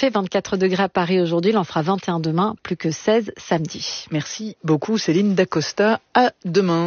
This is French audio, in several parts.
fait 24 degrés à Paris aujourd'hui, il en fera 21 demain, plus que 16 samedi. Merci beaucoup Céline Dacosta, à demain.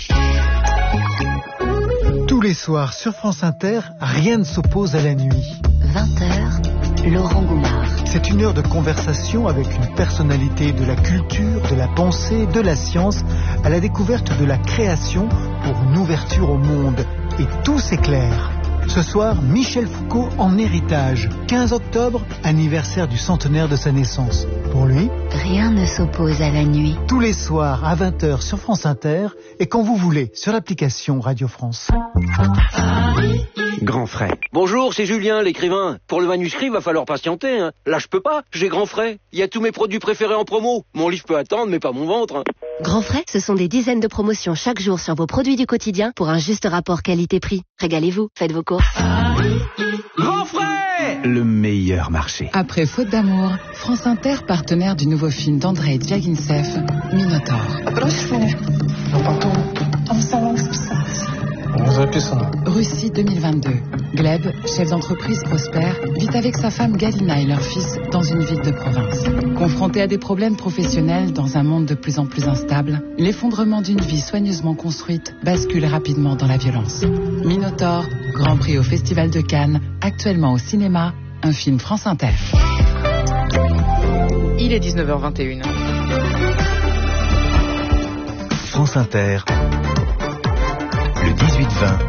Tous les soirs sur France Inter, rien ne s'oppose à la nuit. 20h, Laurent Goumard. C'est une heure de conversation avec une personnalité de la culture, de la pensée, de la science, à la découverte de la création pour une ouverture au monde. Et tout s'éclaire. Ce soir, Michel Foucault en héritage. 15 octobre, anniversaire du centenaire de sa naissance. Pour lui, rien ne s'oppose à la nuit. Tous les soirs à 20h sur France Inter et quand vous voulez sur l'application Radio France. Grand frais. Bonjour, c'est Julien, l'écrivain. Pour le manuscrit, va falloir patienter. Là, je peux pas. J'ai grand frais. Il y a tous mes produits préférés en promo. Mon livre peut attendre, mais pas mon ventre. Grand frais, ce sont des dizaines de promotions chaque jour sur vos produits du quotidien pour un juste rapport qualité-prix. Régalez-vous, faites vos courses. Grand frais! Le meilleur marché. Après Faute d'amour, France Inter, partenaire du nouveau film d'Andrei Djagintsev, Minotaure. Russie 2022. Gleb, chef d'entreprise prospère, vit avec sa femme Galina et leur fils dans une ville de province. Confronté à des problèmes professionnels dans un monde de plus en plus instable, l'effondrement d'une vie soigneusement construite bascule rapidement dans la violence. Minotaure, Grand Prix au Festival de Cannes, actuellement au cinéma, un film France Inter. Il est 19h21. France Inter, le 18-20.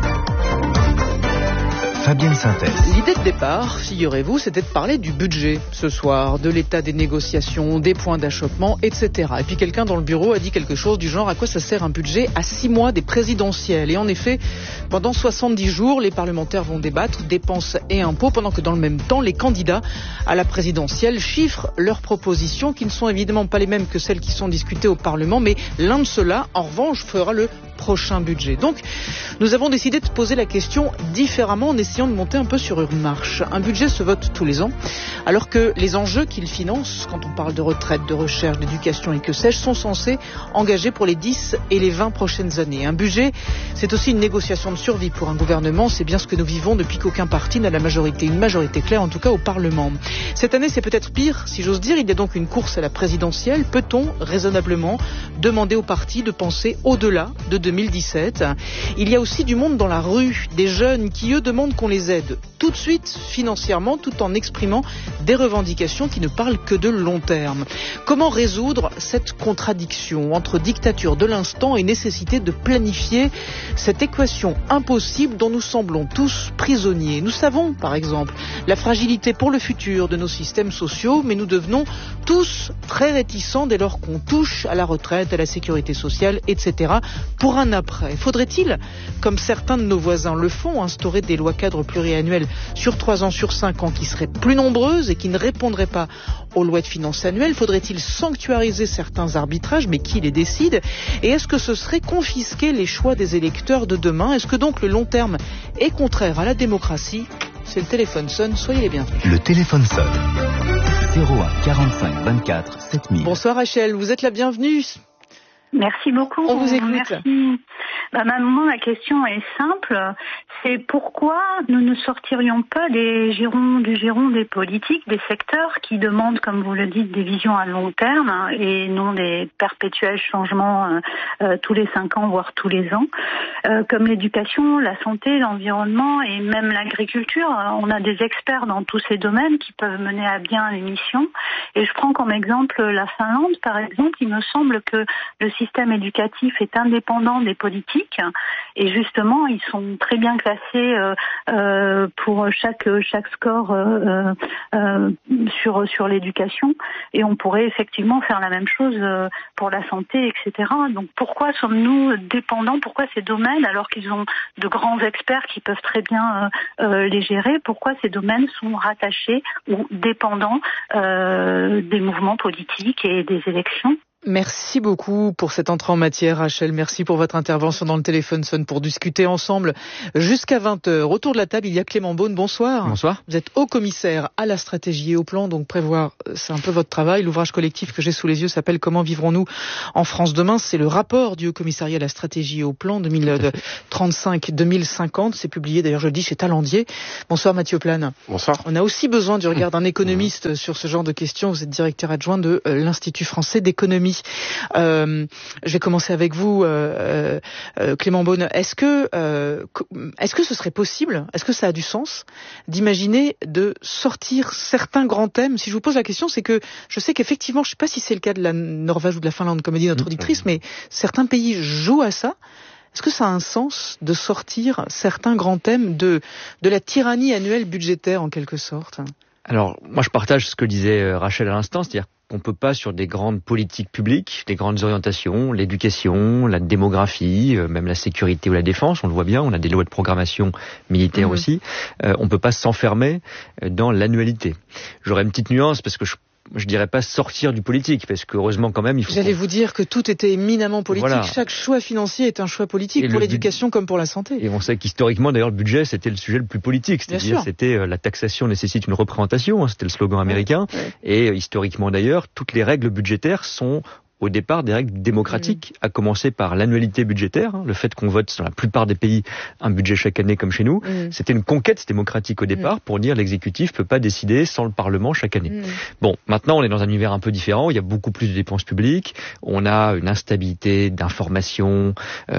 Fabienne Synthèse. L'idée de départ, figurez-vous, c'était de parler du budget ce soir, de l'état des négociations, des points d'achoppement, etc. Et puis quelqu'un dans le bureau a dit quelque chose du genre: à quoi ça sert un budget à 6 mois des présidentielles? Et en effet, pendant 70 jours, les parlementaires vont débattre dépenses et impôts, pendant que dans le même temps, les candidats à la présidentielle chiffrent leurs propositions, qui ne sont évidemment pas les mêmes que celles qui sont discutées au Parlement, mais l'un de ceux-là, en revanche, fera le prochain budget. Donc, nous avons décidé de poser la question différemment en essayant de monter un peu sur une marche. Un budget se vote tous les ans, alors que les enjeux qu'il finance, quand on parle de retraite, de recherche, d'éducation et que sais-je, sont censés engager pour les 10 et les 20 prochaines années. Un budget, c'est aussi une négociation de survie pour un gouvernement. C'est bien ce que nous vivons depuis qu'aucun parti n'a la majorité, une majorité claire en tout cas au Parlement. Cette année, c'est peut-être pire, si j'ose dire. Il y a donc une course à la présidentielle. Peut-on raisonnablement demander aux partis de penser au-delà de 2017? Il y a aussi du monde dans la rue, des jeunes qui, eux, demandent qu'on les aide tout de suite financièrement, tout en exprimant des revendications qui ne parlent que de long terme. Comment résoudre cette contradiction entre dictature de l'instant et nécessité de planifier cette équation impossible dont nous semblons tous prisonniers? Nous savons, par exemple, la fragilité pour le futur de nos systèmes sociaux, mais nous devenons tous très réticents dès lors qu'on touche à la retraite, à la sécurité sociale, etc. pour un après. Faudrait-il, comme certains de nos voisins le font, instaurer des lois cadres pluriannuelles sur 3 ans, sur 5 ans, qui seraient plus nombreuses et qui ne répondraient pas aux lois de finances annuelles? Faudrait-il sanctuariser certains arbitrages? Mais qui les décide? Et est-ce que ce serait confisquer les choix des électeurs de demain? Est-ce que donc le long terme est contraire à la démocratie? C'est le téléphone sonne, soyez les bienvenus. Le téléphone sonne. 01 45 24 7000. Bonsoir Rachel, vous êtes la bienvenue. Merci beaucoup. On vous écoute. Merci. Maman, la question est simple. C'est pourquoi nous ne sortirions pas du giron des politiques, des secteurs qui demandent, comme vous le dites, des visions à long terme et non des perpétuels changements tous les 5 ans, voire tous les ans, comme l'éducation, la santé, l'environnement et même l'agriculture. On a des experts dans tous ces domaines qui peuvent mener à bien les missions. Et je prends comme exemple la Finlande, par exemple. Il me semble que le système éducatif est indépendant des politiques et justement ils sont très bien classés pour chaque score sur l'éducation, et on pourrait effectivement faire la même chose pour la santé, etc. Donc pourquoi sommes-nous dépendants? Pourquoi ces domaines, alors qu'ils ont de grands experts qui peuvent très bien les gérer, pourquoi ces domaines sont rattachés ou dépendants des mouvements politiques et des élections? Merci beaucoup pour cette entrée en matière, Rachel. Merci pour votre intervention dans le téléphone sonne pour discuter ensemble jusqu'à 20h. Autour de la table, il y a Clément Beaune. Bonsoir. Bonsoir. Vous êtes haut commissaire à la stratégie et au plan, donc prévoir, c'est un peu votre travail. L'ouvrage collectif que j'ai sous les yeux s'appelle « Comment vivrons-nous en France demain ?» C'est le rapport du haut commissariat à la stratégie et au plan 2035-2050. C'est publié d'ailleurs jeudi chez Talandier. Bonsoir Mathieu Plane. Bonsoir. On a aussi besoin du regard d'un économiste sur ce genre de questions. Vous êtes directeur adjoint de l'Institut français d'économie. Je vais commencer avec vous, Clément Beaune. Est-ce que ce serait possible, est-ce que ça a du sens d'imaginer de sortir certains grands thèmes? Si je vous pose la question, c'est que je sais qu'effectivement, je ne sais pas si c'est le cas de la Norvège ou de la Finlande, comme dit notre auditrice, mais certains pays jouent à ça. Est-ce que ça a un sens de sortir certains grands thèmes de la tyrannie annuelle budgétaire, en quelque sorte? Alors, moi je partage ce que disait Rachel à l'instant, c'est-à-dire qu'on ne peut pas sur des grandes politiques publiques, des grandes orientations, l'éducation, la démographie, même la sécurité ou la défense, on le voit bien, on a des lois de programmation militaire aussi, on ne peut pas s'enfermer dans l'annualité. J'aurais une petite nuance parce que je dirais pas sortir du politique, parce que heureusement quand même il faut... J'allais vous dire que tout était éminemment politique, voilà. Chaque choix financier est un choix politique, pour l'éducation comme pour la santé. Et on sait qu'historiquement d'ailleurs le budget c'était le sujet le plus politique, c'est-à-dire c'était la taxation nécessite une représentation, c'était le slogan américain, et historiquement d'ailleurs toutes les règles budgétaires sont au départ des règles démocratiques, à commencer par l'annualité budgétaire, le fait qu'on vote dans la plupart des pays un budget chaque année comme chez nous, c'était une conquête démocratique au départ pour dire l'exécutif peut pas décider sans le Parlement chaque année. Bon, maintenant on est dans un univers un peu différent, il y a beaucoup plus de dépenses publiques, on a une instabilité d'information,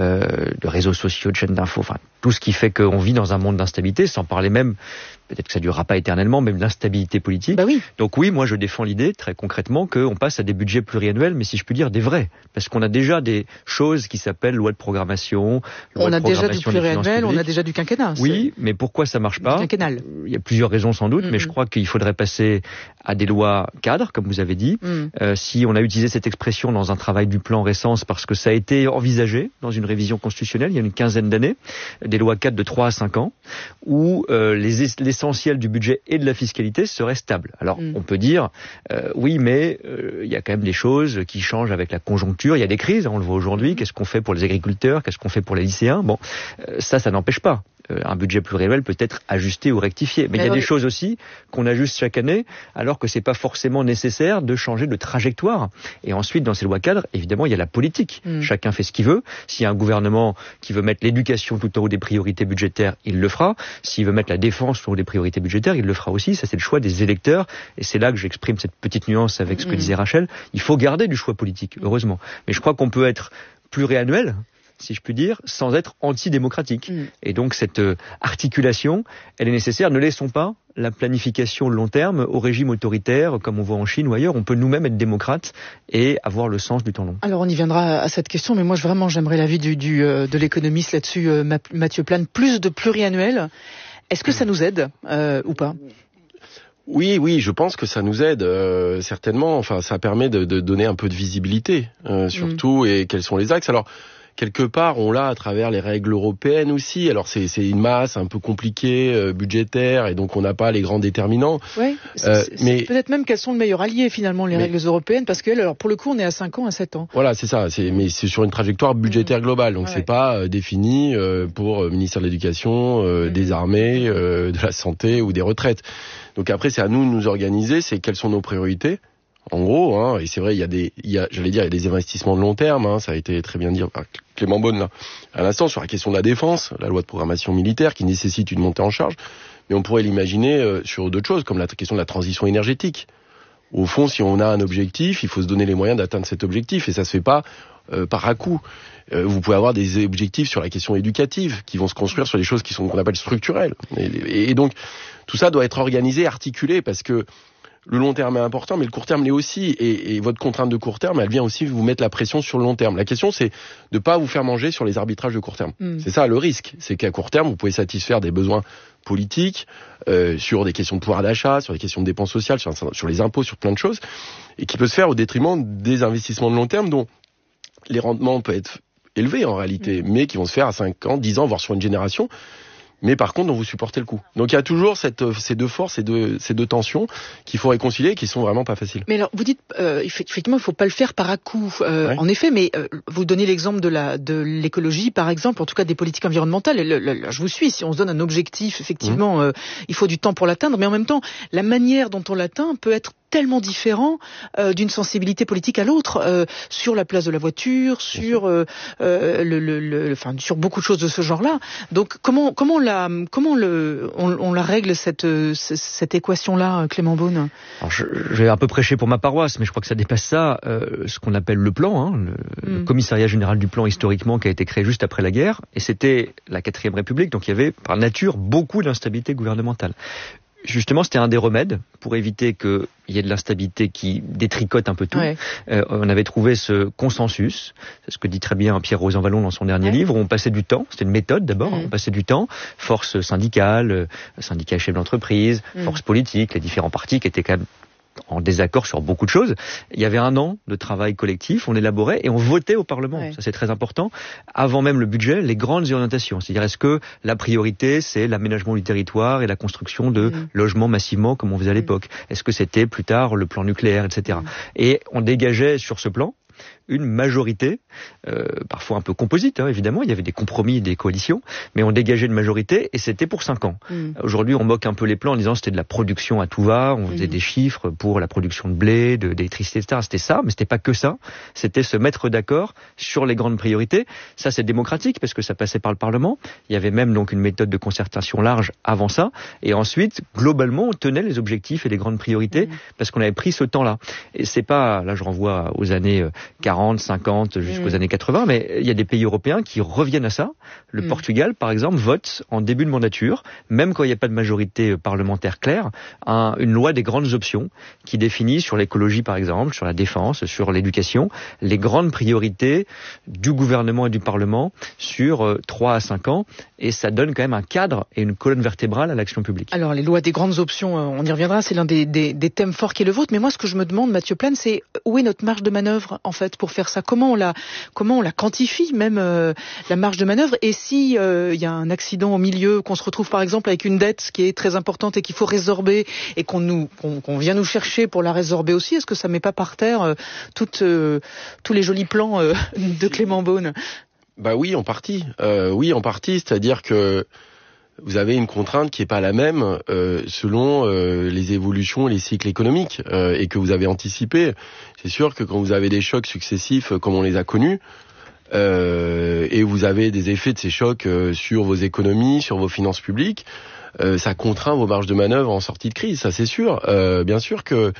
de réseaux sociaux, de chaînes d'infos, enfin tout ce qui fait qu'on vit dans un monde d'instabilité, sans parler même, peut-être que ça durera pas éternellement, même l'instabilité politique. Bah oui. Donc oui, moi je défends l'idée très concrètement qu'on passe à des budgets pluriannuels, mais si je puis dire des vrais, parce qu'on a déjà des choses qui s'appellent loi de programmation, on a déjà du pluriannuel, on a déjà du quinquennat. Oui, mais pourquoi ça marche pas? Quinquennal. Il y a plusieurs raisons sans doute, mais je crois qu'il faudrait passer à des lois cadres, comme vous avez dit. Si on a utilisé cette expression dans un travail du plan récent, c'est parce que ça a été envisagé dans une révision constitutionnelle il y a une quinzaine d'années, des lois cadres de 3 à 5 ans, où l'essentiel du budget et de la fiscalité serait stable. Alors on peut dire, oui, mais il y a quand même des choses qui changent avec la conjoncture, il y a des crises, on le voit aujourd'hui, qu'est-ce qu'on fait pour les agriculteurs, qu'est-ce qu'on fait pour les lycéens? Bon, ça n'empêche pas. Un budget pluriannuel peut être ajusté ou rectifié. Mais il y a des choses aussi qu'on ajuste chaque année, alors que c'est pas forcément nécessaire de changer de trajectoire. Et ensuite, dans ces lois cadres, évidemment, il y a la politique. Chacun fait ce qu'il veut. S'il y a un gouvernement qui veut mettre l'éducation tout en haut des priorités budgétaires, il le fera. S'il veut mettre la défense tout en haut des priorités budgétaires, il le fera aussi. Ça, c'est le choix des électeurs. Et c'est là que j'exprime cette petite nuance avec ce que disait Rachel. Il faut garder du choix politique, heureusement. Mais je crois qu'on peut être pluriannuel, si je puis dire, sans être antidémocratique. Et donc cette articulation, elle est nécessaire. Ne laissons pas la planification long terme au régime autoritaire, comme on voit en Chine ou ailleurs. On peut nous-mêmes être démocrates et avoir le sens du temps long. Alors on y viendra à cette question, mais moi j'aimerais l'avis de l'économiste là-dessus, Mathieu Plane. Plus de pluriannuel, est-ce que ça nous aide ou pas ? Oui, je pense que ça nous aide certainement. Enfin, ça permet de donner un peu de visibilité, surtout, et quels sont les axes. Alors, quelque part, on l'a à travers les règles européennes aussi. Alors, c'est une masse un peu compliquée, budgétaire, et donc on n'a pas les grands déterminants. Oui, mais peut-être même qu'elles sont le meilleur allié, finalement, les règles européennes, parce que, alors, pour le coup, on est à 5 ans, à 7 ans. Voilà, c'est ça. Mais c'est sur une trajectoire budgétaire globale. Donc, c'est pas défini pour le ministère de l'Éducation, des armées, de la santé ou des retraites. Donc après, c'est à nous de nous organiser, c'est quelles sont nos priorités. En gros, et c'est vrai, il y a des investissements de long terme, ça a été très bien dit par Clément Beaune là, à l'instant, sur la question de la défense, la loi de programmation militaire qui nécessite une montée en charge, mais on pourrait l'imaginer sur d'autres choses, comme la question de la transition énergétique. Au fond, si on a un objectif, il faut se donner les moyens d'atteindre cet objectif, et ça se fait pas par à-coup. Vous pouvez avoir des objectifs sur la question éducative, qui vont se construire sur des choses qu'on appelle structurelles. Et donc, tout ça doit être organisé, articulé, parce que le long terme est important, mais le court terme l'est aussi. Et votre contrainte de court terme, elle vient aussi vous mettre la pression sur le long terme. La question, c'est de pas vous faire manger sur les arbitrages de court terme. C'est ça le risque. C'est qu'à court terme, vous pouvez satisfaire des besoins politiques, sur des questions de pouvoir d'achat, sur des questions de dépenses sociales, sur les impôts, sur plein de choses, et qui peut se faire au détriment des investissements de long terme dont les rendements peuvent être élevés en réalité, mais qui vont se faire à 5 ans, 10 ans, voire sur une génération. mais par contre dont vous supportez le coût. Donc il y a toujours ces deux forces, ces deux tensions qu'il faut réconcilier, qui sont vraiment pas faciles. Mais alors vous dites effectivement il faut pas le faire par à-coup, en effet, mais vous donnez l'exemple de l'écologie par exemple, en tout cas des politiques environnementales. Je vous suis, si on se donne un objectif, effectivement, il faut du temps pour l'atteindre, mais en même temps la manière dont on l'atteint peut être tellement différent d'une sensibilité politique à l'autre, sur la place de la voiture, sur sur beaucoup de choses de ce genre-là. Donc comment on la règle cette équation-là, Clément Beaune? Alors je vais un peu prêcher pour ma paroisse, mais je crois que ça dépasse ça. Ce qu'on appelle le plan, le commissariat général du plan historiquement, qui a été créé juste après la guerre, et c'était la 4e République, donc il y avait par nature beaucoup d'instabilité gouvernementale. Justement, c'était un des remèdes pour éviter qu'il y ait de l'instabilité qui détricote un peu tout. Ouais. On avait trouvé ce consensus, c'est ce que dit très bien Pierre Rosanvallon dans son dernier livre, où on passait du temps, c'était une méthode d'abord, on passait du temps, force syndicale, syndicats chefs d'entreprise, force politique, les différents partis qui étaient quand même en désaccord sur beaucoup de choses. Il y avait 1 an de travail collectif, on élaborait et on votait au Parlement. Ouais. Ça, c'est très important. Avant même le budget, les grandes orientations. C'est-à-dire, est-ce que la priorité, c'est l'aménagement du territoire et la construction de logements massivement, comme on faisait à l'époque? Est-ce que c'était plus tard le plan nucléaire, etc. Et on dégageait sur ce plan une majorité, parfois un peu composite, évidemment, il y avait des compromis, des coalitions, mais on dégageait une majorité et c'était pour 5 ans. Aujourd'hui, on moque un peu les plans en disant que c'était de la production à tout va, on faisait des chiffres pour la production de blé, d'électricité, etc. C'était ça, mais c'était pas que ça, c'était se mettre d'accord sur les grandes priorités. Ça, c'est démocratique parce que ça passait par le Parlement. Il y avait même donc une méthode de concertation large avant ça. Et ensuite, globalement, on tenait les objectifs et les grandes priorités parce qu'on avait pris ce temps-là. Et c'est pas, là je renvoie aux années 40, 50, jusqu'aux années 80, mais il y a des pays européens qui reviennent à ça. Le Portugal, par exemple, vote en début de mandature, même quand il n'y a pas de majorité parlementaire claire, une loi des grandes options qui définit sur l'écologie, par exemple, sur la défense, sur l'éducation, les grandes priorités du gouvernement et du Parlement sur 3 à 5 ans, et ça donne quand même un cadre et une colonne vertébrale à l'action publique. Alors, les lois des grandes options, on y reviendra, c'est l'un des thèmes forts qui est le vôtre, mais moi, ce que je me demande, Mathieu Plane, c'est où est notre marge de manœuvre, en fait, pour faire ça? Comment on la quantifie, même la marge de manœuvre? Et si il y a un accident au milieu, qu'on se retrouve par exemple avec une dette qui est très importante et qu'il faut résorber, et qu'on vient nous chercher pour la résorber aussi, est-ce que ça met pas par terre tous les jolis plans de Clément Beaune? Bah oui, en partie. C'est-à-dire que vous avez une contrainte qui est pas la même selon les évolutions et les cycles économiques et que vous avez anticipé. C'est sûr que quand vous avez des chocs successifs comme on les a connus, et vous avez des effets de ces chocs sur vos économies, sur vos finances publiques, ça contraint vos marges de manœuvre en sortie de crise, ça c'est sûr. Bien sûr que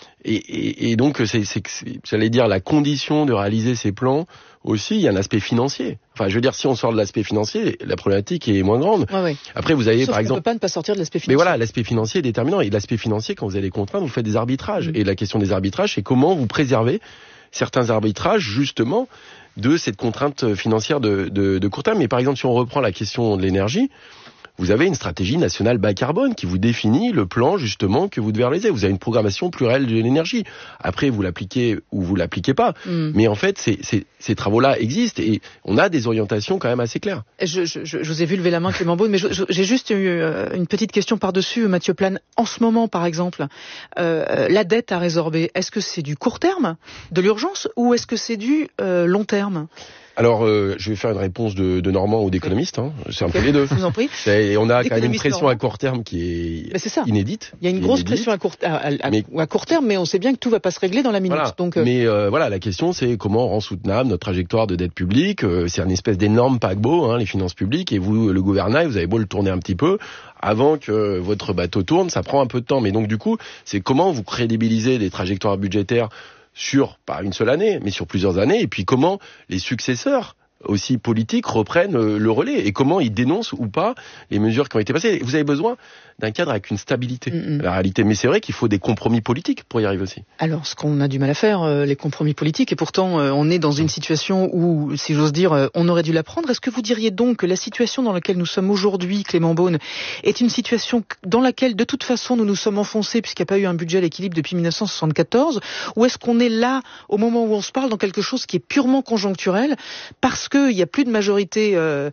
et donc c'est j'allais dire la condition de réaliser ces plans aussi, il y a un aspect financier. Enfin, je veux dire, si on sort de l'aspect financier, la problématique est moins grande. Ouais. Après, vous avez, par exemple... on peut pas sortir de l'aspect financier. Mais voilà, l'aspect financier est déterminant. Et l'aspect financier, quand vous avez des contraintes, vous faites des arbitrages. Et la question des arbitrages, c'est comment vous préservez certains arbitrages, justement, de cette contrainte financière de court terme. Mais par exemple, si on reprend la question de l'énergie, vous avez une stratégie nationale bas carbone qui vous définit le plan, justement, que vous devez réaliser. Vous avez une programmation plurielle de l'énergie. Après, vous l'appliquez ou vous l'appliquez pas. Mais en fait, ces travaux-là existent et on a des orientations quand même assez claires. Je vous ai vu lever la main, Clément Beaune, mais j'ai juste eu une petite question par-dessus, Mathieu Plane. En ce moment, par exemple, la dette à résorber, est-ce que c'est du court terme, de l'urgence, ou est-ce que c'est du long terme? Alors, je vais faire une réponse de Normand ou d'économiste. C'est un peu les deux. Je vous en prie. Et on a quand même une pression à court terme qui est inédite. Il y a une grosse pression à court terme, mais on sait bien que tout va pas se régler dans la minute. Voilà. Donc, mais voilà, la question c'est comment on rend soutenable notre trajectoire de dette publique. C'est une espèce d'énorme paquebot, les finances publiques. Et vous, le gouvernail, vous avez beau le tourner un petit peu, avant que votre bateau tourne, ça prend un peu de temps. Mais donc du coup, c'est comment vous crédibilisez des trajectoires budgétaires sur, pas une seule année, mais sur plusieurs années, et puis comment les successeurs aussi politiques reprennent le relais, et comment ils dénoncent ou pas les mesures qui ont été passées. Vous avez besoin d'un cadre avec une stabilité, la réalité. Mais c'est vrai qu'il faut des compromis politiques pour y arriver aussi. Alors, ce qu'on a du mal à faire, les compromis politiques, et pourtant on est dans une situation où, si j'ose dire, on aurait dû la prendre. Est-ce que vous diriez donc que la situation dans laquelle nous sommes aujourd'hui, Clément Beaune, est une situation dans laquelle, de toute façon, nous nous sommes enfoncés, puisqu'il n'y a pas eu un budget à l'équilibre depuis 1974, ou est-ce qu'on est là, au moment où on se parle, dans quelque chose qui est purement conjoncturel, parce qu'il n'y a plus de majorité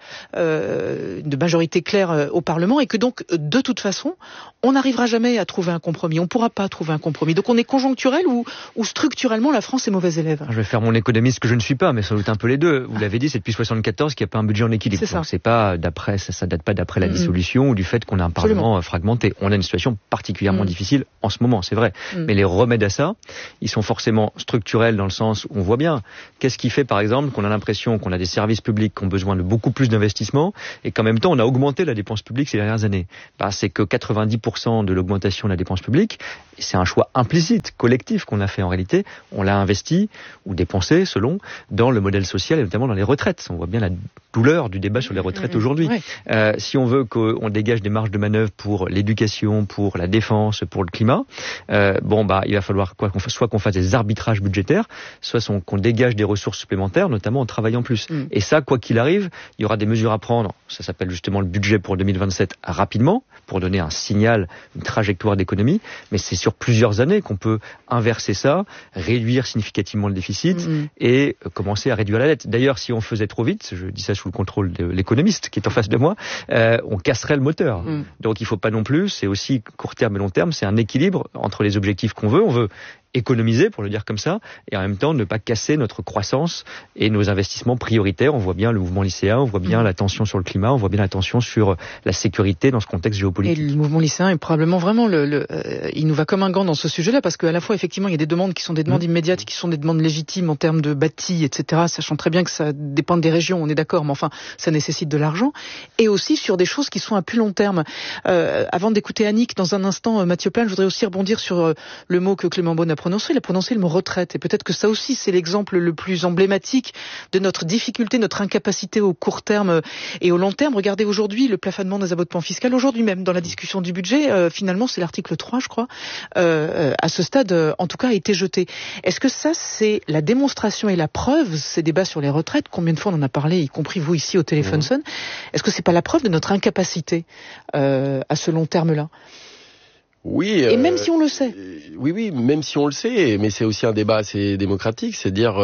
claire au Parlement et que donc, de toute façon, on n'arrivera jamais à trouver un compromis. On ne pourra pas trouver un compromis. Donc on est conjoncturel ou structurellement la France est mauvais élève. Je vais faire mon économiste que je ne suis pas, mais sans doute un peu les deux. Vous l'avez dit, c'est depuis 74 qu'il n'y a pas un budget en équilibre. Donc c'est pas d'après, ça date pas d'après la dissolution ou du fait qu'on a un Parlement fragmenté. On a une situation particulièrement difficile en ce moment, c'est vrai. Mais les remèdes à ça, ils sont forcément structurels dans le sens où on voit bien qu'est-ce qui fait par exemple qu'on a l'impression qu'on a des services publics qui ont besoin de beaucoup plus d'investissement et qu'en même temps on a augmenté la dépense publique ces dernières années. C'est que 90% de l'augmentation de la dépense publique, c'est un choix implicite, collectif qu'on a fait en réalité. On l'a investi ou dépensé selon dans le modèle social et notamment dans les retraites. On voit bien la douleur du débat sur les retraites aujourd'hui. Si on veut qu'on dégage des marges de manœuvre pour l'éducation, pour la défense, pour le climat, il va falloir soit qu'on fasse des arbitrages budgétaires, soit qu'on dégage des ressources supplémentaires, notamment en travaillant plus. Et ça, quoi qu'il arrive, il y aura des mesures à prendre. Ça s'appelle justement le budget pour 2027 rapidement, pour donner un signal, une trajectoire d'économie. Mais c'est sur plusieurs années qu'on peut inverser ça, réduire significativement le déficit et commencer à réduire la dette. D'ailleurs, si on faisait trop vite, je dis ça sous le contrôle de l'économiste qui est en face de moi, on casserait le moteur. Donc il ne faut pas non plus, c'est aussi court terme et long terme, c'est un équilibre entre les objectifs qu'on veut. On veut économiser, pour le dire comme ça, et en même temps ne pas casser notre croissance et nos investissements prioritaires. On voit bien le mouvement lycéen, on voit bien la tension sur le climat, on voit bien la tension sur la sécurité dans ce contexte géopolitique. Et le mouvement lycéen est probablement vraiment il nous va comme un gant dans ce sujet-là, parce qu'à la fois, effectivement, il y a des demandes qui sont des demandes immédiates, qui sont des demandes légitimes en termes de bâti, etc., sachant très bien que ça dépend des régions, on est d'accord, mais enfin, ça nécessite de l'argent, et aussi sur des choses qui sont à plus long terme. Avant d'écouter Annick, dans un instant, Mathieu Plane, je voudrais aussi rebondir sur le mot que Clément Beaune a prononcé. Il a prononcé le mot retraite, et peut-être que ça aussi c'est l'exemple le plus emblématique de notre difficulté, notre incapacité au court terme et au long terme. Regardez aujourd'hui le plafonnement des abattements fiscaux, aujourd'hui même dans la discussion du budget, finalement c'est l'article 3 je crois, à ce stade en tout cas a été jeté. Est-ce que ça c'est la démonstration et la preuve, ces débats sur les retraites, combien de fois on en a parlé, y compris vous ici au téléphone sonne, est-ce que c'est pas la preuve de notre incapacité à ce long terme-là? Oui. Et même si on le sait. Oui, même si on le sait, mais c'est aussi un débat assez démocratique, c'est de dire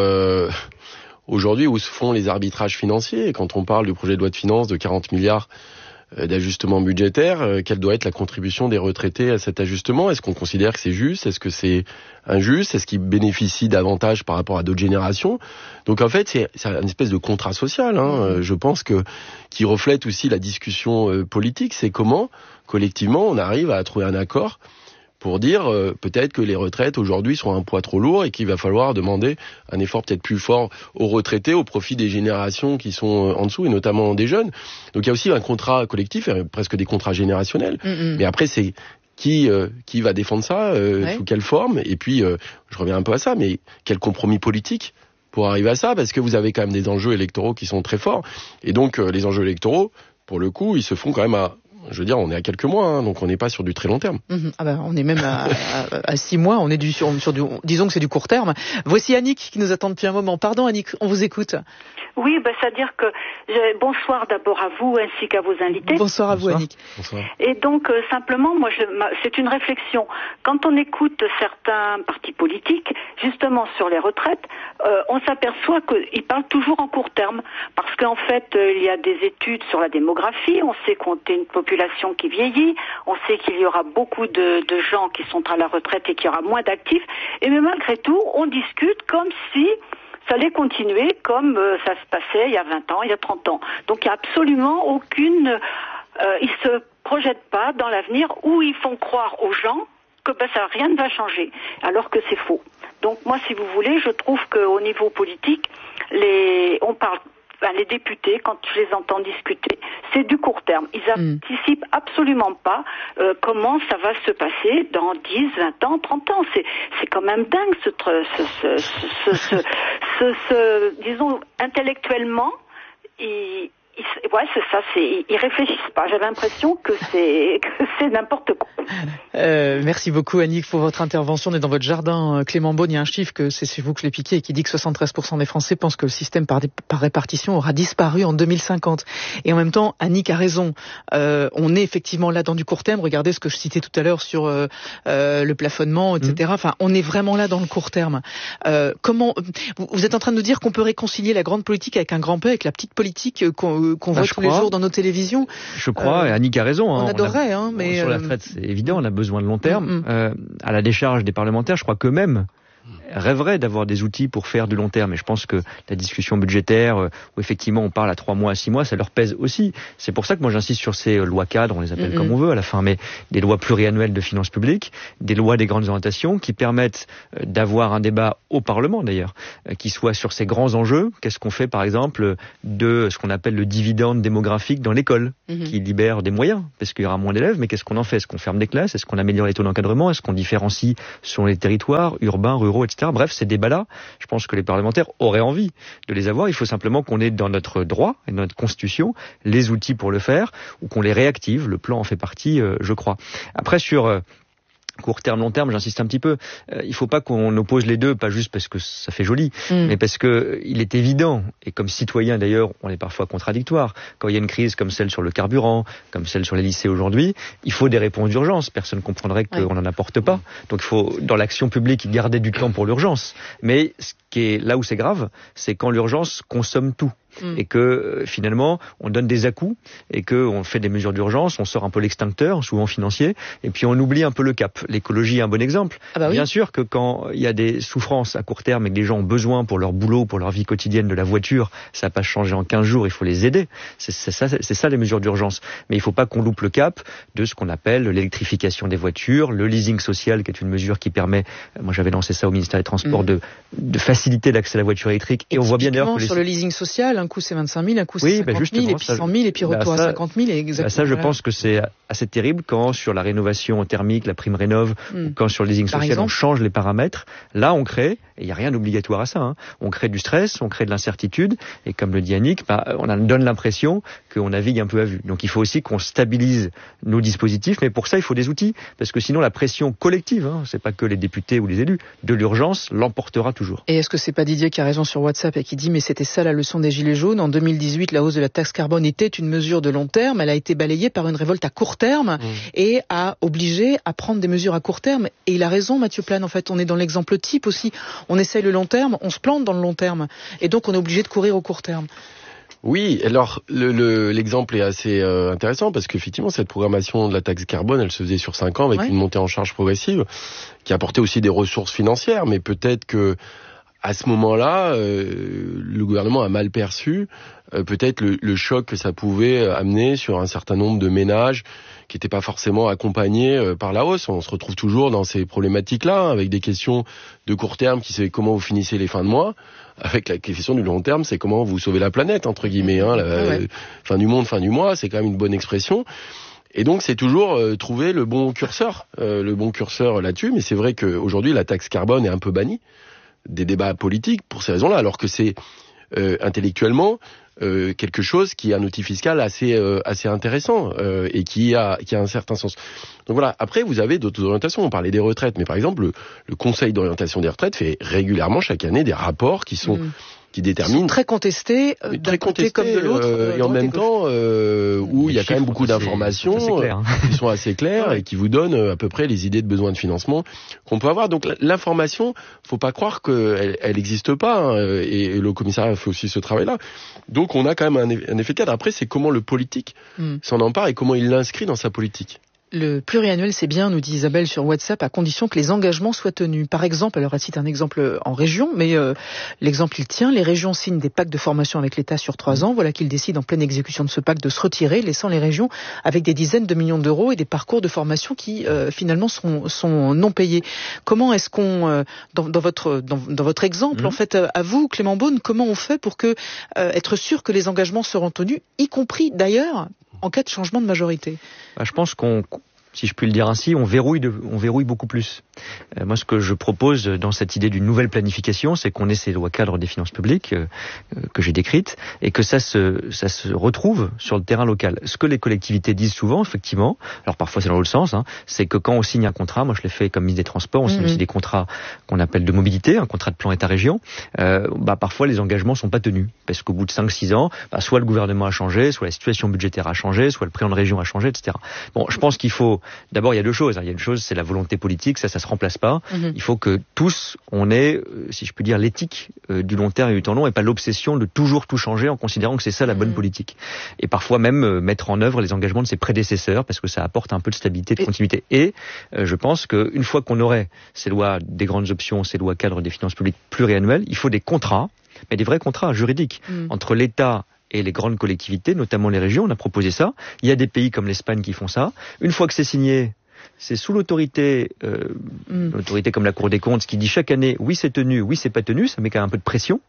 aujourd'hui où se font les arbitrages financiers. Quand on parle du projet de loi de finances de 40 milliards d'ajustement budgétaire, quelle doit être la contribution des retraités à cet ajustement? Est-ce qu'on considère que c'est juste? Est-ce que c'est injuste? Est-ce qu'ils bénéficient davantage par rapport à d'autres générations? Donc en fait, c'est une espèce de contrat social, je pense qui reflète aussi la discussion politique. C'est comment, collectivement, on arrive à trouver un accord pour dire peut-être que les retraites aujourd'hui sont un poids trop lourd et qu'il va falloir demander un effort peut-être plus fort aux retraités au profit des générations qui sont en dessous et notamment des jeunes. Donc il y a aussi un contrat collectif, presque des contrats générationnels. Mais après c'est qui va défendre ça, sous quelle forme, et puis je reviens un peu à ça, mais quel compromis politique pour arriver à ça, parce que vous avez quand même des enjeux électoraux qui sont très forts, et donc les enjeux électoraux, pour le coup, ils se font quand même je veux dire, on est à quelques mois, donc on n'est pas sur du très long terme. On est même à 6 mois, on est sur du, disons que c'est du court terme. Voici Annick qui nous attend depuis un moment. Pardon Annick, on vous écoute. Oui, c'est-à-dire que bonsoir d'abord à vous ainsi qu'à vos invités. Bonsoir à vous Annick. Bonsoir. Et donc simplement, moi, c'est une réflexion. Quand on écoute certains partis politiques, justement sur les retraites, on s'aperçoit qu'ils parlent toujours en court terme, parce qu'en fait, il y a des études sur la démographie. On sait qu'on est une population qui vieillit. On sait qu'il y aura beaucoup de gens qui sont à la retraite et qu'il y aura moins d'actifs. Et mais malgré tout, on discute comme si ça allait continuer comme ça se passait il y a 20 ans, il y a 30 ans. Donc il n'y a absolument aucune... ils se projettent pas dans l'avenir où ils font croire aux gens que rien ne va changer, alors que c'est faux. Donc moi, si vous voulez, je trouve qu'au niveau politique, les députés, quand je les entends discuter, c'est du court terme. Ils n'anticipent absolument pas comment ça va se passer dans 10, 20 ans, 30 ans. C'est quand même dingue, disons, intellectuellement, ils c'est ça. Ils réfléchissent pas. J'ai l'impression que c'est n'importe quoi. Merci beaucoup Annick pour votre intervention. On est dans votre jardin, Clément Beaune. Il y a un chiffre que c'est vous que je l'ai piqué et qui dit que 73% des Français pensent que le système par répartition aura disparu en 2050. Et en même temps, Annick a raison. On est effectivement là dans du court terme. Regardez ce que je citais tout à l'heure sur le plafonnement, etc. Enfin, on est vraiment là dans le court terme. Comment vous êtes en train de nous dire qu'on peut réconcilier la grande politique avec un grand P, avec la petite politique qu'on voit tous les jours dans nos télévisions? Je crois, et Annick a raison. On adorerait, mais sur la retraite, c'est évident, on a besoin de long terme. À la décharge des parlementaires, je crois qu'eux-mêmes rêveraient d'avoir des outils pour faire du long terme. Et je pense que la discussion budgétaire, où effectivement on parle à 3 mois, à 6 mois, ça leur pèse aussi. C'est pour ça que moi j'insiste sur ces lois cadres, on les appelle comme on veut à la fin, mais des lois pluriannuelles de finances publiques, des lois des grandes orientations qui permettent d'avoir un débat au Parlement d'ailleurs, qui soit sur ces grands enjeux. Qu'est-ce qu'on fait par exemple de ce qu'on appelle le dividende démographique dans l'école, qui libère des moyens, parce qu'il y aura moins d'élèves, mais qu'est-ce qu'on en fait? Est-ce qu'on ferme des classes? Est-ce qu'on améliore les taux d'encadrement? Est-ce qu'on différencie selon les territoires, urbains, ruraux, etc. Bref, ces débats-là, je pense que les parlementaires auraient envie de les avoir. Il faut simplement qu'on ait dans notre droit et dans notre constitution les outils pour le faire, ou qu'on les réactive. Le plan en fait partie, je crois. Après, sur court terme, long terme, j'insiste un petit peu. Il faut pas qu'on oppose les deux, pas juste parce que ça fait joli, mais parce que il est évident, et comme citoyen d'ailleurs, on est parfois contradictoire. Quand il y a une crise comme celle sur le carburant, comme celle sur les lycées aujourd'hui, il faut des réponses d'urgence. Personne ne comprendrait qu'on n'en apporte pas. Donc il faut, dans l'action publique, garder du temps pour l'urgence. Mais ce qui est là où c'est grave, c'est quand l'urgence consomme tout. Et que finalement on donne des à-coups et qu'on fait des mesures d'urgence, on sort un peu l'extincteur, souvent financier, et puis on oublie un peu le cap. L'écologie est un bon exemple. Bien sûr que quand il y a des souffrances à court terme et que les gens ont besoin pour leur boulot, pour leur vie quotidienne de la voiture, ça va pas changer en 15 jours, il faut les aider. C'est ça les mesures d'urgence. Mais il faut pas qu'on loupe le cap de ce qu'on appelle l'électrification des voitures, le leasing social qui est une mesure qui permet, moi j'avais lancé ça au ministère des Transports, de faciliter l'accès à la voiture électrique. Et on voit bien d'ailleurs que sur le leasing social, un coup c'est 25 000, un coup c'est 50 000, et puis 100 000, et puis retour à 50 000. Exactement. Ça, je pense que c'est assez terrible quand sur la rénovation thermique, la prime rénov, ou quand sur le leasing social, on change les paramètres. Là, on crée, et il n'y a rien d'obligatoire à ça, on crée du stress, on crée de l'incertitude, et comme le dit Annick, on donne l'impression qu'on navigue un peu à vue. Donc il faut aussi qu'on stabilise nos dispositifs, mais pour ça, il faut des outils, parce que sinon la pression collective, c'est pas que les députés ou les élus, de l'urgence l'emportera toujours. Et est-ce que c'est pas Didier qui a raison sur WhatsApp et qui dit mais c'était ça la leçon des Gilets jaunes? En 2018, la hausse de la taxe carbone était une mesure de long terme. Elle a été balayée par une révolte à court terme et a obligé à prendre des mesures à court terme. Et il a raison, Mathieu Plane. En fait, on est dans l'exemple type aussi. On essaye le long terme, on se plante dans le long terme. Et donc, on est obligé de courir au court terme. Oui, alors l'exemple est assez intéressant parce qu'effectivement cette programmation de la taxe carbone, elle se faisait sur 5 ans avec une montée en charge progressive qui apportait aussi des ressources financières, mais peut-être que à ce moment-là, le gouvernement a mal perçu peut-être le choc que ça pouvait amener sur un certain nombre de ménages qui n'étaient pas forcément accompagnés par la hausse. On se retrouve toujours dans ces problématiques-là, avec des questions de court terme qui c'est comment vous finissez les fins de mois, avec la question du long terme, c'est comment vous sauvez la planète, entre guillemets. Fin du monde, fin du mois, c'est quand même une bonne expression. Et donc c'est toujours trouver le bon curseur là-dessus. Mais c'est vrai qu'aujourd'hui la taxe carbone est un peu bannie des débats politiques pour ces raisons-là, alors que c'est intellectuellement quelque chose qui est un outil fiscal assez intéressant et qui a un certain sens. Donc voilà. Après, vous avez d'autres orientations. On parlait des retraites, mais par exemple, le Conseil d'orientation des retraites fait régulièrement chaque année des rapports qui sont qui déterminent. Très contestés, d'un côté comme de l'autre. Et en même temps, où il y a quand même beaucoup d'informations qui sont assez claires et qui vous donnent à peu près les idées de besoins de financement qu'on peut avoir. Donc l'information, faut pas croire qu'elle n'existe pas, et le commissariat fait aussi ce travail-là. Donc on a quand même un effet de cadre. Après, c'est comment le politique s'en empare et comment il l'inscrit dans sa politique. Le pluriannuel, c'est bien, nous dit Isabelle sur WhatsApp, à condition que les engagements soient tenus. Par exemple, alors elle cite un exemple en région, mais l'exemple il tient, les régions signent des pactes de formation avec l'État sur 3 ans, voilà qu'ils décident en pleine exécution de ce pacte de se retirer, laissant les régions avec des dizaines de millions d'euros et des parcours de formation qui finalement sont non payés. Comment est-ce qu'on, dans votre exemple, en fait, à vous, Clément Beaune, comment on fait pour être sûr que les engagements seront tenus, y compris d'ailleurs en cas de changement de majorité? Je pense si je puis le dire ainsi, on verrouille beaucoup plus. Moi, ce que je propose dans cette idée d'une nouvelle planification, c'est qu'on ait ces lois cadres des finances publiques que j'ai décrites et que ça se retrouve sur le terrain local. Ce que les collectivités disent souvent, effectivement, alors parfois c'est dans l'autre sens, c'est que quand on signe un contrat, moi je l'ai fait comme ministre des Transports, on signe aussi des contrats qu'on appelle de mobilité, un contrat de plan État-région, parfois les engagements sont pas tenus, parce qu'au bout de 5-6 ans, soit le gouvernement a changé, soit la situation budgétaire a changé, soit le président de région a changé, etc. Bon, je pense qu'il faut, d'abord il y a deux choses, il y a une chose, c'est la volonté politique, ça se remplace pas, il faut que tous, on ait, si je peux dire, l'éthique du long terme et du temps long, et pas l'obsession de toujours tout changer en considérant que c'est ça la bonne politique. Et parfois même mettre en œuvre les engagements de ses prédécesseurs, parce que ça apporte un peu de stabilité, de continuité. Et je pense qu'une fois qu'on aurait ces lois des grandes options, ces lois cadres des finances publiques pluriannuelles, il faut des contrats, mais des vrais contrats juridiques entre l'État et les grandes collectivités, notamment les régions. On a proposé ça. Il y a des pays comme l'Espagne qui font ça. Une fois que c'est signé, c'est sous l'autorité comme la Cour des comptes, qui dit chaque année, oui c'est tenu, oui c'est pas tenu, ça met quand même un peu de pression.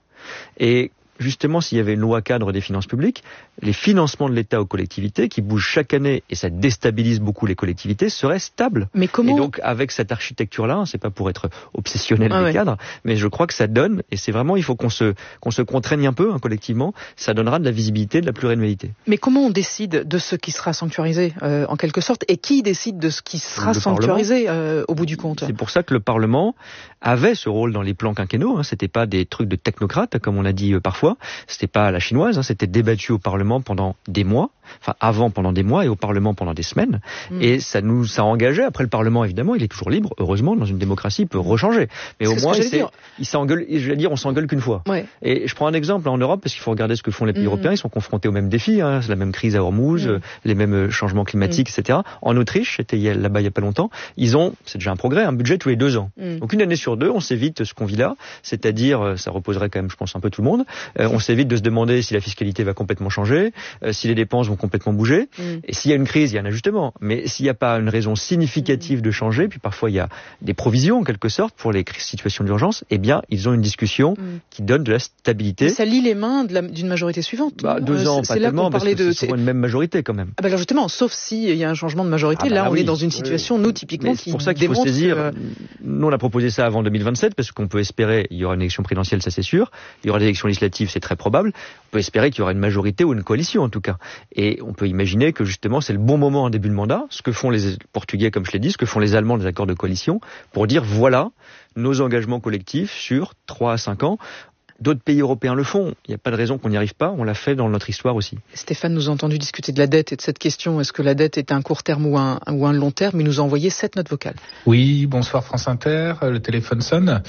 Et justement, s'il y avait une loi cadre des finances publiques, les financements de l'État aux collectivités, qui bougent chaque année, et ça déstabilise beaucoup les collectivités, seraient stables. Mais comment... Et donc, avec cette architecture-là, c'est pas pour être obsessionnel des cadres, mais je crois que ça donne, et c'est vraiment, il faut qu'on se contraigne un peu, collectivement, ça donnera de la visibilité, de la pluriannualité. Mais comment on décide de ce qui sera sanctuarisé, en quelque sorte, et qui décide de ce qui sera sanctuarisé, au bout du compte? C'est pour ça que le Parlement avait ce rôle dans les plans quinquennaux, c'était pas des trucs de technocrates, comme on a dit parfois. C'était pas à la chinoise, c'était débattu au Parlement pendant des mois, pendant des mois et au Parlement pendant des semaines. Et ça a engagé. Après, le Parlement, évidemment, il est toujours libre. Heureusement, dans une démocratie, il peut rechanger. Mais au moins, il s'engueule. Je vais dire, on s'engueule qu'une fois. Ouais. Et je prends un exemple en Europe, parce qu'il faut regarder ce que font les pays européens. Ils sont confrontés aux mêmes défis. C'est la même crise à Hormuz, les mêmes changements climatiques, etc. En Autriche, j'étais là-bas il y a pas longtemps. Ils ont, c'est déjà un progrès, un budget tous les 2 ans. Donc une année sur 2, on s'évite ce qu'on vit là. C'est-à-dire, ça reposerait quand même, je pense, un peu tout le monde. On s'évite de se demander si la fiscalité va complètement changer, si les dépenses vont complètement bouger. Et s'il y a une crise, il y a un ajustement. Mais s'il n'y a pas une raison significative de changer, puis parfois il y a des provisions en quelque sorte pour les situations d'urgence, eh bien ils ont une discussion qui donne de la stabilité. Mais ça lie les mains d'une majorité suivante. 2 ans, pas tellement, parce que c'est souvent une même majorité quand même. Alors justement, sauf s'il y a un changement de majorité, on est dans une situation, nous typiquement, c'est pour ça qu'il faut saisir. Nous on a proposé ça avant 2027, parce qu'on peut espérer, il y aura une élection présidentielle, ça c'est sûr. Il y aura des élections législatives, c'est très probable. On peut espérer qu'il y aura une majorité ou une coalition en tout cas. Et on peut imaginer que justement c'est le bon moment en début de mandat, ce que font les Portugais comme je l'ai dit, ce que font les Allemands des accords de coalition, pour dire voilà nos engagements collectifs sur 3 à 5 ans. D'autres pays européens le font. Il n'y a pas de raison qu'on n'y arrive pas. On l'a fait dans notre histoire aussi. Stéphane nous a entendu discuter de la dette et de cette question. Est-ce que la dette est un court terme ou un long terme? Il nous a envoyé 7 notes vocales. Oui, bonsoir France Inter. Le téléphone sonne.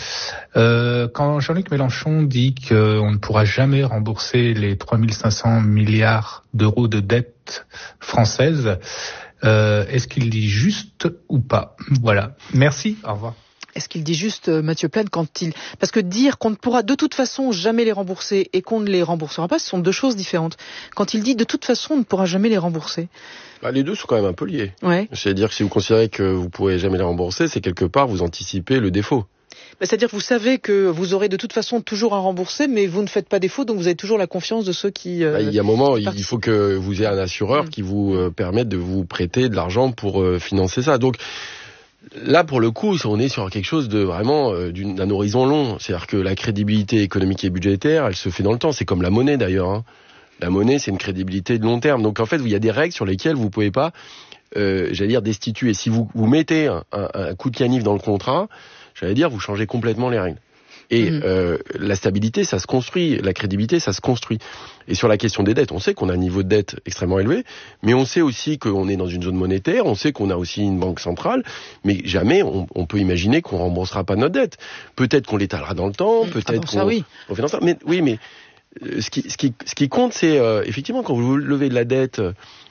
Quand Jean-Luc Mélenchon dit qu'on ne pourra jamais rembourser les 3500 milliards d'euros de dette française, est-ce qu'il dit juste ou pas? Voilà. Merci. Au revoir. Est-ce qu'il dit juste, Mathieu Plane, parce que dire qu'on ne pourra de toute façon jamais les rembourser et qu'on ne les remboursera pas, ce sont 2 choses différentes. Quand il dit de toute façon on ne pourra jamais les rembourser. Les deux sont quand même un peu liés. Ouais. C'est-à-dire que si vous considérez que vous pourrez jamais les rembourser, c'est quelque part vous anticipez le défaut. C'est-à-dire que vous savez que vous aurez de toute façon toujours à rembourser, mais vous ne faites pas défaut, donc vous avez toujours la confiance de ceux qui... il y a un moment, il faut que vous ayez un assureur qui vous permette de vous prêter de l'argent pour financer ça. Donc là, pour le coup, on est sur quelque chose de vraiment d'un horizon long. C'est-à-dire que la crédibilité économique et budgétaire, elle se fait dans le temps. C'est comme la monnaie d'ailleurs. La monnaie, c'est une crédibilité de long terme. Donc en fait, il y a des règles sur lesquelles vous pouvez pas, destituer. Si vous mettez un coup de canif dans le contrat, vous changez complètement les règles. Et la stabilité, ça se construit. La crédibilité, ça se construit. Et sur la question des dettes, on sait qu'on a un niveau de dette extrêmement élevé, mais on sait aussi qu'on est dans une zone monétaire, on sait qu'on a aussi une banque centrale, mais jamais on peut imaginer qu'on remboursera pas notre dette. peut-être qu'on l'étalera dans le temps, peut-être qu'on financera. Mais oui, mais ce qui compte, c'est effectivement quand vous levez de la dette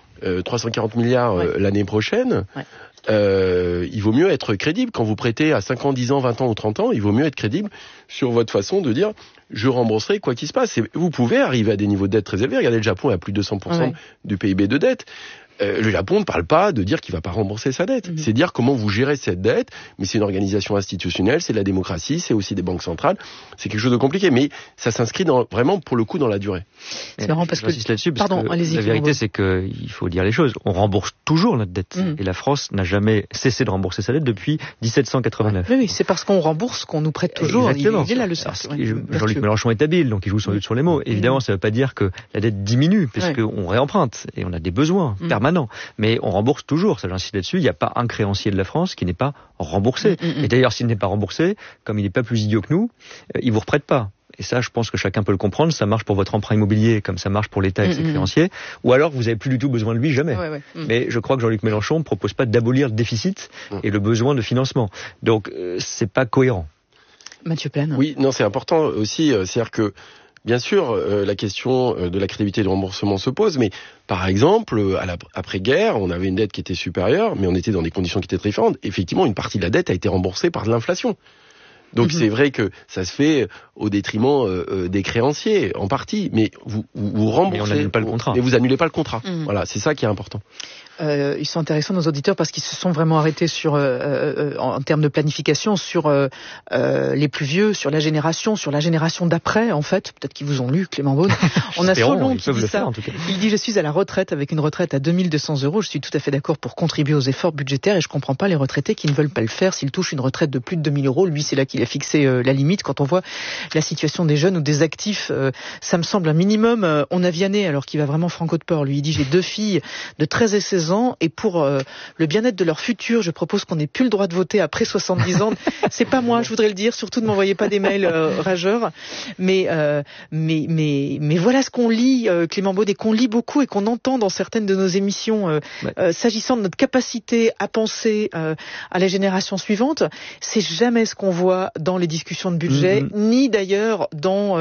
340 milliards l'année prochaine, il vaut mieux être crédible. Quand vous prêtez à 5 ans, 10 ans, 20 ans ou 30 ans, il vaut mieux être crédible sur votre façon de dire je rembourserai quoi qu'il se passe. Vous pouvez arriver à des niveaux de dette très élevés. Regardez, le Japon a plus de 200% du PIB de dette. Le Japon ne parle pas de dire qu'il ne va pas rembourser sa dette. C'est dire comment vous gérez cette dette, mais c'est une organisation institutionnelle, c'est de la démocratie, c'est aussi des banques centrales. C'est quelque chose de compliqué, mais ça s'inscrit vraiment, pour le coup, dans la durée. C'est marrant parce que... J'insiste là-dessus, parce que la vérité, c'est qu'il faut dire les choses. On rembourse toujours notre dette. Et la France n'a jamais cessé de rembourser sa dette depuis 1789. Oui, c'est parce qu'on rembourse qu'on nous prête toujours. Exactement. Il est là le cercle. Jean-Luc Mélenchon est habile, donc il joue sans doute sur les mots. Évidemment, ça ne veut pas dire que la dette diminue, puisqu'on réemprunte et on a des besoins permanents. Mais on rembourse toujours, ça j'insiste là-dessus. Il n'y a pas un créancier de la France qui n'est pas remboursé. Et d'ailleurs, s'il n'est pas remboursé, comme il n'est pas plus idiot que nous, il vous reprête pas. Et ça, je pense que chacun peut le comprendre. Ça marche pour votre emprunt immobilier comme ça marche pour l'État avec ses créanciers. Ou alors, vous n'avez plus du tout besoin de lui, jamais. Mais je crois que Jean-Luc Mélenchon ne propose pas d'abolir le déficit et le besoin de financement. Donc, c'est pas cohérent. Mathieu Plaine. Oui, non, c'est important aussi. C'est-à-dire que, bien sûr, la question de la crédibilité du remboursement se pose, mais par exemple, après-guerre, on avait une dette qui était supérieure, mais on était dans des conditions qui étaient très différentes. Effectivement, une partie de la dette a été remboursée par de l'inflation. Donc c'est vrai que ça se fait au détriment des créanciers, en partie, mais vous remboursez. Mais on n'annule pas le contrat. Mais vous annulez pas le contrat. Voilà, c'est ça qui est important. Ils sont intéressants nos auditeurs parce qu'ils se sont vraiment arrêtés sur, en termes de planification, sur les plus vieux, sur la génération d'après. En fait, peut-être qu'ils vous ont lu, Clément Beaune. On a Solon qui dit ça. Il dit: je suis à la retraite avec une retraite à 2200 €. Je suis tout à fait d'accord pour contribuer aux efforts budgétaires et je comprends pas les retraités qui ne veulent pas le faire s'ils touchent une retraite de plus de 2000 €. Lui, c'est là qu'il a fixé la limite. Quand on voit la situation des jeunes ou des actifs, ça me semble un minimum. On a Vianney, alors qu'il va vraiment franco de port. Lui, il dit: j'ai 2 filles de 13 et 16 ans et pour le bien-être de leur futur, je propose qu'on n'ait plus le droit de voter après 70 ans. C'est pas moi, je voudrais le dire. Surtout ne m'envoyez pas des mails rageurs. Mais voilà ce qu'on lit, Clément Beaune, et qu'on lit beaucoup et qu'on entend dans certaines de nos émissions s'agissant de notre capacité à penser à la génération suivante. C'est jamais ce qu'on voit dans les discussions de budget, ni d'ailleurs dans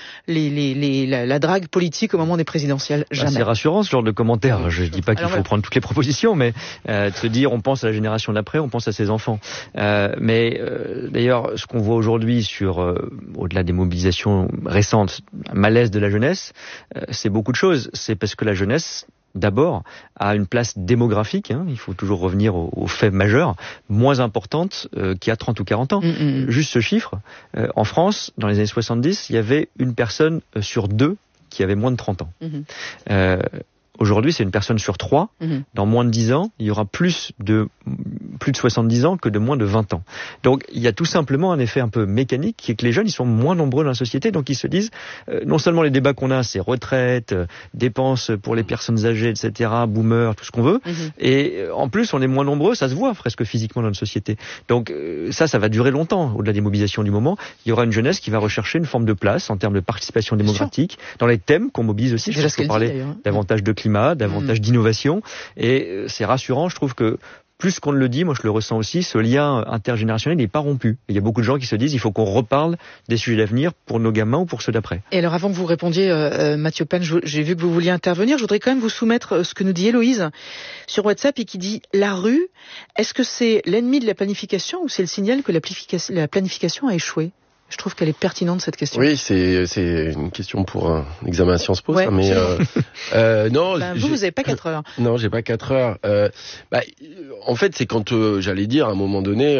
la drague politique au moment des présidentielles. Jamais. C'est rassurant ce genre de commentaires. Je dis pas qu'il faut prendre toutes les propositions, mais de se dire on pense à la génération d'après, on pense à ses enfants. Mais d'ailleurs, ce qu'on voit aujourd'hui sur, au-delà des mobilisations récentes, un malaise de la jeunesse, c'est beaucoup de choses. C'est parce que la jeunesse, d'abord, a une place démographique, il faut toujours revenir aux faits majeurs, moins importante qu'il y a 30 ou 40 ans. Juste ce chiffre, en France, dans les années 70, il y avait une personne sur 2 qui avait moins de 30 ans. Aujourd'hui, c'est une personne sur 3. Dans moins de 10 ans, il y aura plus de 70 ans que de moins de 20 ans. Donc, il y a tout simplement un effet un peu mécanique qui est que les jeunes, ils sont moins nombreux dans la société. Donc, ils se disent, non seulement les débats qu'on a, c'est retraite, dépenses pour les personnes âgées, etc., boomers, tout ce qu'on veut. Et en plus, on est moins nombreux, ça se voit presque physiquement dans notre société. Donc, ça va durer longtemps. Au-delà des mobilisations du moment, il y aura une jeunesse qui va rechercher une forme de place en termes de participation démocratique, dans les thèmes qu'on mobilise aussi. Je pense qu'on parlait davantage de climat, davantage d'innovation, et c'est rassurant. Je trouve que plus qu'on ne le dit, moi je le ressens aussi, ce lien intergénérationnel n'est pas rompu. Il y a beaucoup de gens qui se disent il faut qu'on reparle des sujets d'avenir pour nos gamins ou pour ceux d'après. Et alors avant que vous répondiez, Mathieu Plaine, j'ai vu que vous vouliez intervenir, je voudrais quand même vous soumettre ce que nous dit Héloïse sur WhatsApp et qui dit: la rue, est-ce que c'est l'ennemi de la planification ou c'est le signal que la planification a échoué? Je trouve qu'elle est pertinente, cette question. Oui, c'est une question pour un examen à Sciences Po, ça, mais non. Vous n'avez pas 4 heures. Non, j'ai pas 4 heures. En fait, c'est quand j'allais dire à un moment donné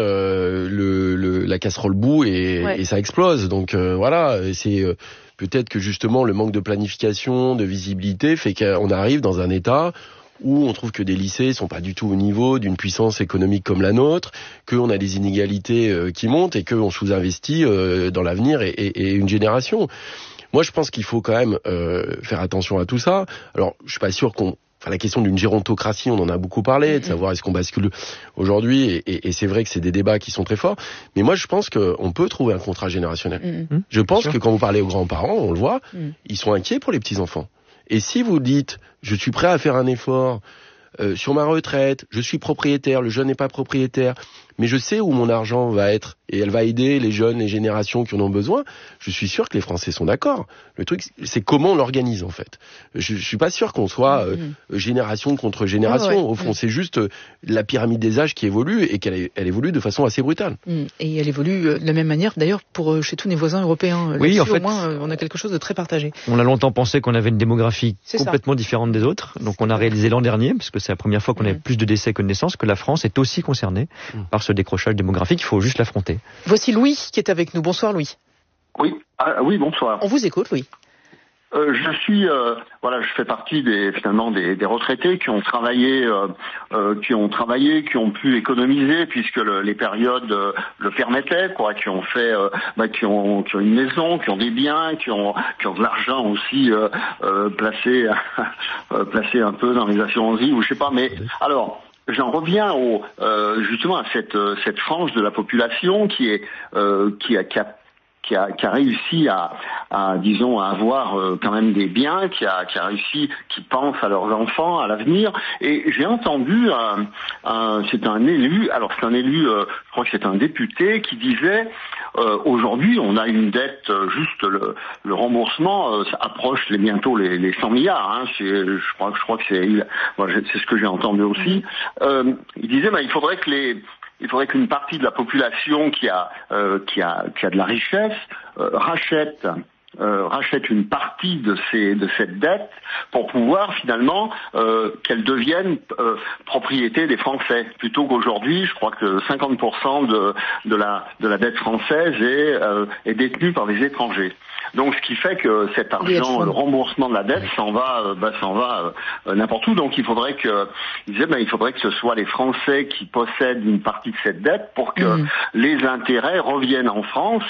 la casserole bout et ça explose. Donc voilà, c'est peut-être que justement le manque de planification, de visibilité fait qu'on arrive dans un état où on trouve que des lycées sont pas du tout au niveau d'une puissance économique comme la nôtre, qu'on a des inégalités qui montent et qu'on sous-investit dans l'avenir et une génération. Moi, je pense qu'il faut quand même faire attention à tout ça. Alors, je suis pas sûr la question d'une gérontocratie, on en a beaucoup parlé, de savoir est-ce qu'on bascule aujourd'hui, et c'est vrai que c'est des débats qui sont très forts, mais moi je pense qu'on peut trouver un contrat générationnel. Je pense que quand vous parlez aux grands-parents, on le voit, ils sont inquiets pour les petits-enfants. Et si vous dites, je suis prêt à faire un effort sur ma retraite, je suis propriétaire, le jeune n'est pas propriétaire, mais je sais où mon argent va être et elle va aider les jeunes, les générations qui en ont besoin, je suis sûr que les Français sont d'accord. Le truc, c'est comment on l'organise en fait. Je suis pas sûr qu'on soit génération contre génération. Au fond, c'est juste la pyramide des âges qui évolue et qu'elle évolue de façon assez brutale. Et elle évolue de la même manière d'ailleurs pour chez tous les voisins européens. Oui, en fait, au moins, on a quelque chose de très partagé. On a longtemps pensé qu'on avait une démographie complètement différente des autres. Donc on a réalisé l'an dernier, parce que c'est la première fois qu'on avait plus de décès que de naissances, que la France est aussi concernée par ce décrochage démographique. Il faut juste l'affronter. Voici Louis qui est avec nous. Bonsoir Louis. Oui, oui, bonsoir. On vous écoute, Louis. Je fais partie des retraités qui ont travaillé, qui ont pu économiser puisque les périodes le permettaient, quoi, qui ont une maison, qui ont des biens, qui ont de l'argent aussi placé un peu dans les assurances vie ou je sais pas. Mais alors. J'en reviens justement à cette frange de la population qui a réussi à avoir quand même des biens, qui pense à leurs enfants, à l'avenir. Et j'ai entendu c'est un élu, je crois que c'est un député qui disait aujourd'hui on a une dette, juste le remboursement ça approche bientôt les 100 milliards. Hein, je crois que c'est ce que j'ai entendu aussi. Il disait il faudrait qu'une partie de la population qui a de la richesse rachète une partie de cette dette pour pouvoir finalement qu'elle devienne propriété des Français, plutôt qu'aujourd'hui je crois que 50% de la dette française est détenue par des étrangers. Donc ce qui fait que cet argent, le remboursement de la dette s'en va n'importe où. Donc il faudrait que ce soit les Français qui possèdent une partie de cette dette pour que les intérêts reviennent en France